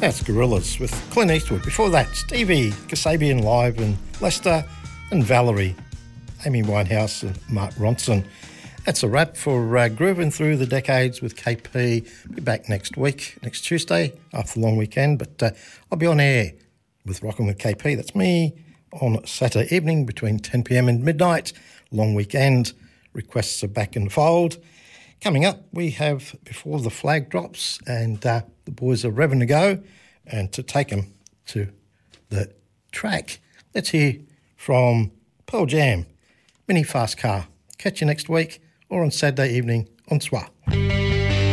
That's Gorillaz with Clint Eastwood. Before that, Stevie Kasabian live in Leicester, and Valerie, Amy Winehouse and Mark Ronson. That's a wrap for Grooving Through the Decades with KP. Be back next week, next Tuesday, after the long weekend. But I'll be on air with Rockin' with KP. That's me on Saturday evening between 10 p.m. and midnight. Long weekend. Requests are back in the fold. Coming up, we have Before the Flag Drops, and the boys are revving to go. And to take them to the track, let's hear from Pearl Jam, Mini Fast Car. Catch you next week or on Saturday evening on SWA.